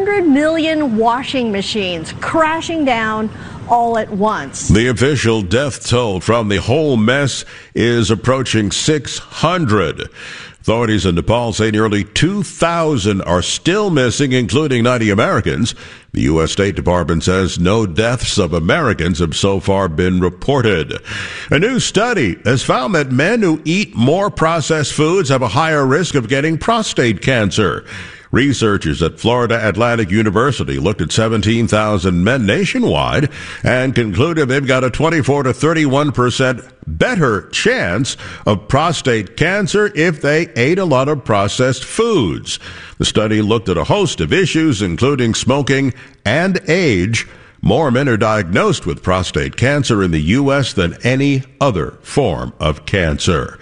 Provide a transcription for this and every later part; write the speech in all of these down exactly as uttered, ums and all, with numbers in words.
hundred million washing machines crashing down all at once. The official death toll from the whole mess is approaching six hundred. Authorities in Nepal say nearly two thousand are still missing, including ninety Americans. The U S State Department says no deaths of Americans have so far been reported. A new study has found that men who eat more processed foods have a higher risk of getting prostate cancer. Researchers at Florida Atlantic University looked at seventeen thousand men nationwide and concluded they've got a twenty-four to thirty-one percent better chance of prostate cancer if they ate a lot of processed foods. The study looked at a host of issues, including smoking and age. More men are diagnosed with prostate cancer in the U S than any other form of cancer.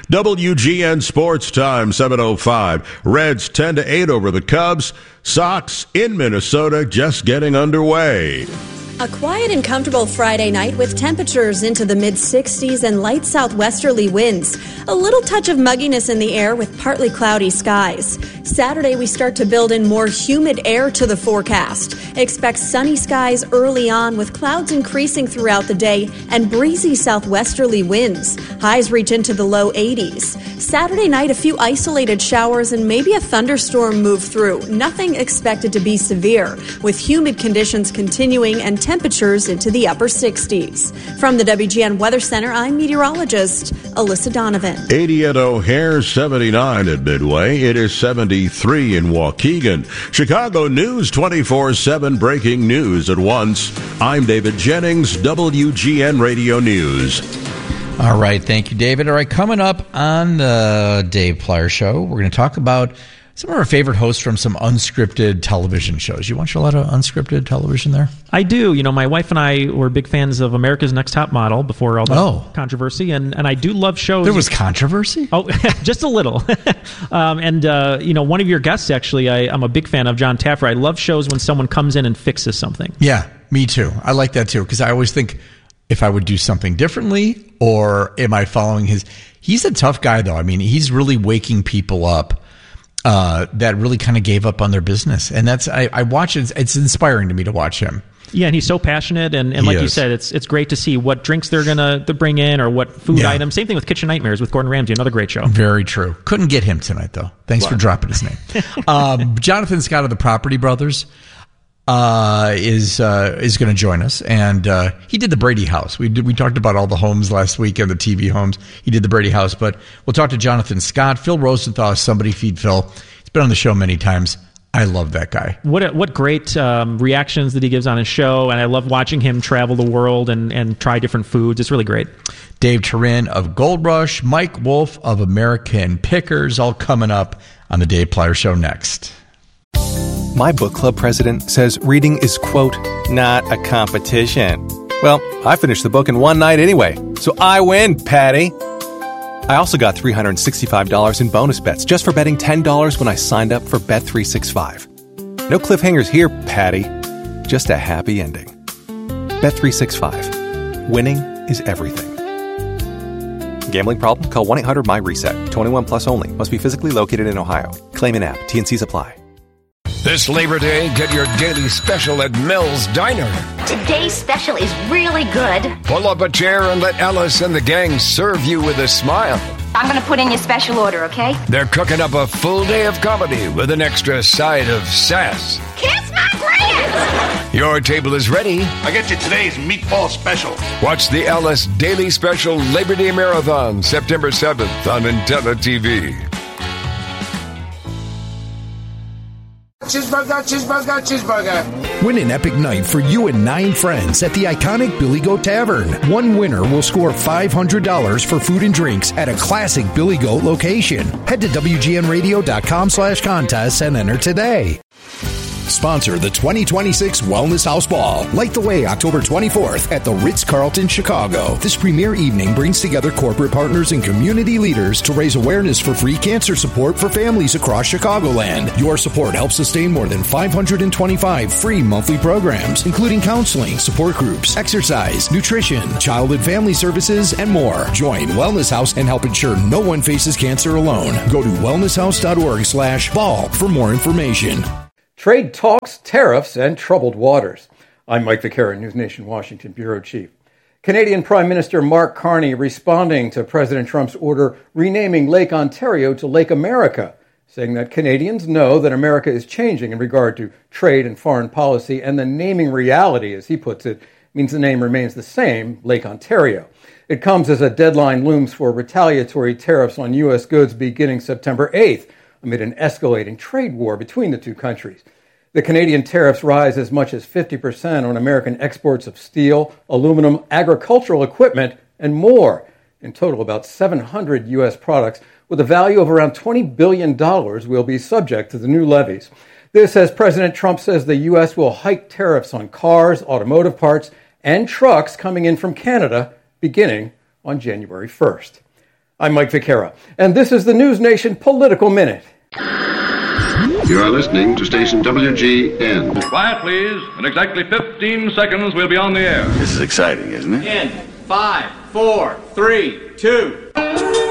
W G N Sports Time, seven oh five. Reds ten to eight over the Cubs. Sox in Minnesota just getting underway. A quiet and comfortable Friday night with temperatures into the mid-sixties and light southwesterly winds. A little touch of mugginess in the air with partly cloudy skies. Saturday, we start to build in more humid air to the forecast. Expect sunny skies early on with clouds increasing throughout the day and breezy southwesterly winds. Highs reach into the low eighties. Saturday night, a few isolated showers and maybe a thunderstorm move through. Nothing expected to be severe, with humid conditions continuing and temperatures into the upper sixties. From the W G N Weather Center, I'm meteorologist Alyssa Donovan. eighty at O'Hare, seventy-nine at Midway. It is seventy-three in Waukegan. Chicago News twenty-four seven breaking news at once. I'm David Jennings, W G N Radio News. All right, thank you, David. All right, coming up on the Dave Plier Show, we're going to talk about some of our favorite hosts from some unscripted television shows. You watch a lot of unscripted television there? I do. You know, my wife and I were big fans of America's Next Top Model before all the oh. controversy, and, and I do love shows. There was controversy? Oh, just a little. um, and, uh, you know, one of your guests, actually, I, I'm a big fan of, John Taffer. I love shows when someone comes in and fixes something. Yeah, me too. I like that too, because I always think if I would do something differently, or am I following his... He's a tough guy, though. I mean, he's really waking people up uh, that really kind of gave up on their business. And that's... I, I watch it. It's inspiring to me to watch him. Yeah, and he's so passionate, and, and like is. you said, it's it's great to see what drinks they're going to bring in or what food Yeah. items. Same thing with Kitchen Nightmares with Gordon Ramsay, another great show. Very true. Couldn't get him tonight, though. Thanks What? for dropping his name. um, Jonathan Scott of the Property Brothers uh, is uh, is going to join us, and uh, he did the Brady House. We did, we talked about all the homes last week and the T V homes. He did the Brady House, but we'll talk to Jonathan Scott. Phil Rosenthal, Somebody Feed Phil. He's been on the show many times. I love that guy. What what great um, reactions that he gives on his show, and I love watching him travel the world and, and try different foods. It's really great. Dave Turin of Gold Rush, Mike Wolf of American Pickers, all coming up on the Dave Plier Show next. My book club president says reading is, quote, not a competition. Well, I finished the book in one night anyway, so I win, Patty. I also got three hundred sixty-five dollars in bonus bets just for betting ten dollars when I signed up for Bet three sixty-five. No cliffhangers here, Patty. Just a happy ending. Bet three sixty-five. Winning is everything. Gambling problem? Call one eight hundred my reset. twenty-one plus only. Must be physically located in Ohio. Claim in app. T and C's apply. This Labor Day, get your daily special at Mel's Diner. Today's special is really good. Pull up a chair and let Alice and the gang serve you with a smile. I'm going to put in your special order, okay? They're cooking up a full day of comedy with an extra side of sass. Kiss my grand! Your table is ready. I get you today's meatball special. Watch the Alice Daily Special Labor Day Marathon, September seventh on Intella T V. Cheeseburger, cheeseburger, cheeseburger. Win an epic night for you and nine friends at the iconic Billy Goat Tavern. One winner will score five hundred dollars for food and drinks at a classic Billy Goat location. Head to W G N radio dot com slash contests and enter today. Sponsor the twenty twenty-six Wellness House Ball. Light the way October twenty-fourth at the Ritz-Carlton, Chicago. This premier evening brings together corporate partners and community leaders to raise awareness for free cancer support for families across Chicagoland. Your support helps sustain more than five hundred twenty-five free monthly programs, including counseling, support groups, exercise, nutrition, child and family services, and more. Join Wellness House and help ensure no one faces cancer alone. Go to wellness house dot org slash ball for more information. Trade talks, tariffs, and troubled waters. I'm Mike Vaquera, News Nation Washington Bureau Chief. Canadian Prime Minister Mark Carney responding to President Trump's order renaming Lake Ontario to Lake America, saying that Canadians know that America is changing in regard to trade and foreign policy, and the naming reality, as he puts it, means the name remains the same, Lake Ontario. It comes as a deadline looms for retaliatory tariffs on U S goods beginning September eighth, amid an escalating trade war between the two countries. The Canadian tariffs rise as much as fifty percent on American exports of steel, aluminum, agricultural equipment, and more. In total, about seven hundred U S products with a value of around twenty billion dollars will be subject to the new levies. This as President Trump says the U S will hike tariffs on cars, automotive parts, and trucks coming in from Canada beginning on January first. I'm Mike Vaquera, and this is the News Nation Political Minute. You are listening to station W G N. Quiet, please. In exactly fifteen seconds, we'll be on the air. This is exciting, isn't it? In five, four, three, two,